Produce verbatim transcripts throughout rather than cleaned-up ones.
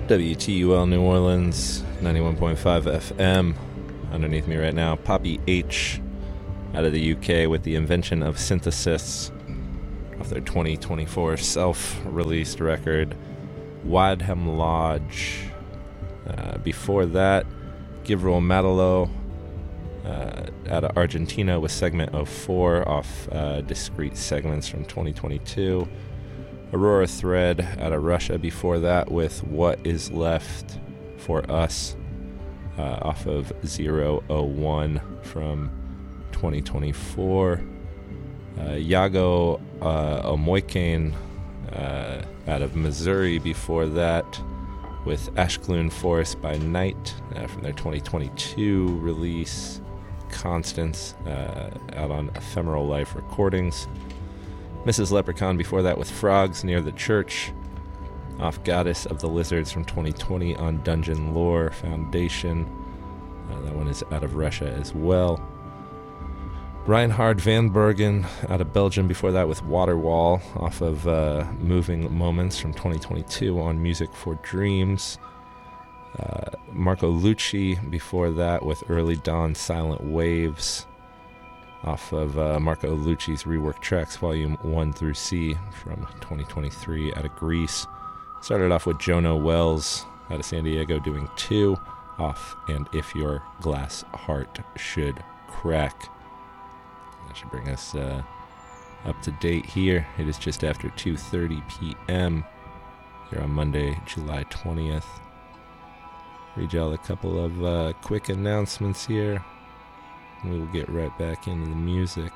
W T U L New Orleans, ninety-one point five F M. Underneath me right now, Poppy H out of the U K with The Invention of Synthesis off their twenty twenty-four self-released record, Wadham Lodge. Uh, before that, Givril Matalo uh, out of Argentina with Segment oh four off uh, Discrete Segments from twenty twenty-two. Aurora Thread out of Russia before that with What Is Left for Us uh, off of zero oh one from twenty twenty-four. Uh, Yago uh, Omoikane uh, out of Missouri before that with Ashcloon Forest by Night uh, from their twenty twenty-two release, Constance uh, out on Ephemeral Life Recordings. Missus Leprechaun before that with Frogs Near the Church off Goddess of the Lizards from twenty twenty on Dungeon Lore Foundation. Uh, that one is out of Russia as well. Reinhard van Bergen out of Belgium before that with Waterwall off of uh, Moving Moments from twenty twenty-two on Music for Dreams. Uh, Marco Lucci before that with Early Dawn Silent Waves off of uh, Marco Lucci's Rework Tracks Volume one through C from twenty twenty-three out of Greece. Started off with Jono Wells out of San Diego doing two off And If Your Glass Heart Should Crack. That should bring us uh, up to date here. It is just after two thirty p.m. here on Monday, July twentieth. Read y'all a couple of uh, quick announcements here. We will get right back into the music.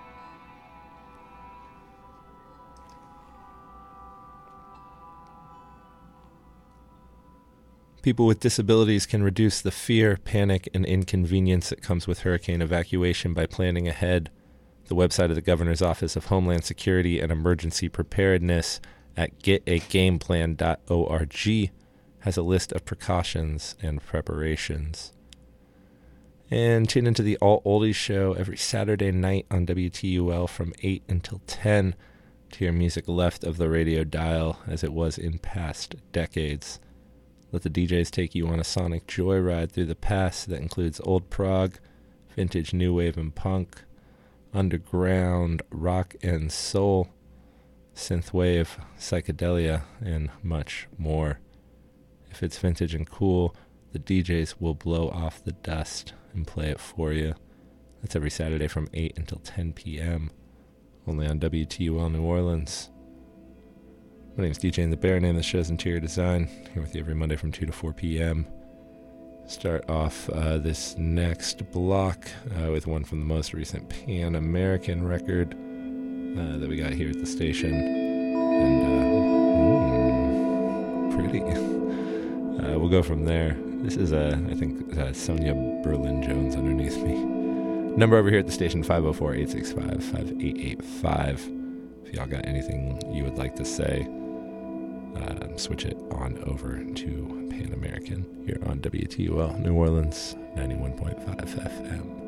People with disabilities can reduce the fear, panic, and inconvenience that comes with hurricane evacuation by planning ahead. The website of the Governor's Office of Homeland Security and Emergency Preparedness at get a game plan dot org has a list of precautions and preparations. And tune into the Alt Oldies Show every Saturday night on W T U L from eight until ten to hear music left of the radio dial as it was in past decades. Let the D Js take you on a sonic joyride through the past that includes old prog, vintage new wave and punk, underground rock and soul, synthwave, psychedelia, and much more. If it's vintage and cool, the D Js will blow off the dust and play it for you. That's every Saturday from eight until ten p.m. only on W T U L New Orleans. My name is D J and the Bear, name of the show's Interior Design, here with you every Monday from two to four p.m. Start off uh, this next block uh, with one from the most recent Pan American record uh, that we got here at the station. And, uh, ooh, pretty. Uh, we'll go from there. This is, uh, I think, uh, Sonia Berlin-Jones underneath me. Number over here at the station, five oh four, eight six five, five eight eight five. If y'all got anything you would like to say, uh, switch it on over to Pan American here on W T U L New Orleans, ninety-one point five F M.